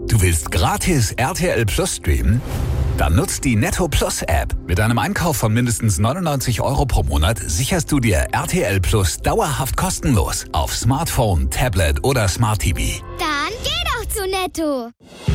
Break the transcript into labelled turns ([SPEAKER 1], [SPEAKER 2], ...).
[SPEAKER 1] Du willst gratis RTL Plus streamen? Dann nutzt die Netto Plus App. Mit einem Einkauf von mindestens 99 € pro Monat sicherst du dir RTL Plus dauerhaft kostenlos auf Smartphone, Tablet oder Smart TV.
[SPEAKER 2] Dann geh doch zu Netto.